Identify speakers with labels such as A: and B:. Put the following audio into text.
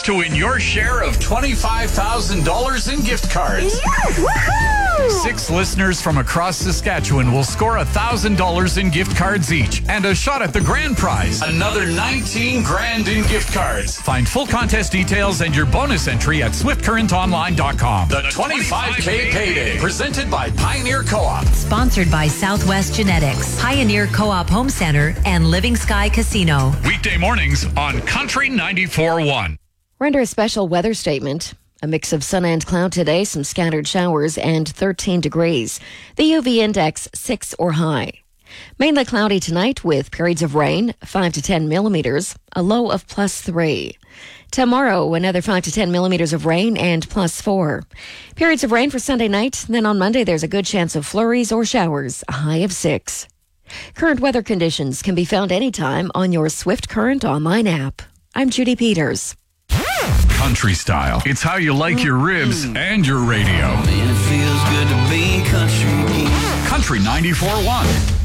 A: to win your share of $25,000 in gift cards.
B: Yes! Woohoo!
A: 6 listeners from across Saskatchewan will score $1,000 in gift cards each and a shot at the grand prize, another 19 grand in gift cards. Find full contest details and your bonus entry at swiftcurrentonline.com. The 25K Payday, presented by Pioneer Co-op.
C: Sponsored by Southwest Genetics, Pioneer Co-op Home Center, and Living Sky Casino.
A: Weekday mornings on Country 94.1.
D: We're under a special weather statement. A mix of sun and cloud today, some scattered showers, and 13 degrees. The UV index 6 or high. Mainly cloudy tonight with periods of rain, 5 to 10 millimeters, a low of +3. Tomorrow, another 5 to 10 millimeters of rain and +4. Periods of rain for Sunday night. Then on Monday, there's a good chance of flurries or showers, a high of 6. Current weather conditions can be found anytime on your Swift Current online app. I'm Judy Peters.
A: Country style. It's how you like your ribs and your radio.
E: Man, it feels good to be country.
A: Country 94.1.